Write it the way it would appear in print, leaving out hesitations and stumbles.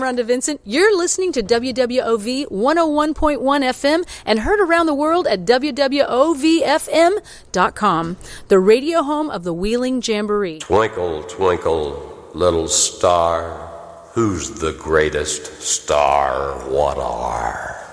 Rhonda Vincent. You're listening to WWOV 101.1 FM and heard around the world at WWOVFM.com, the radio home of the Wheeling Jamboree. Twinkle, twinkle, little star, who's the greatest star? What are?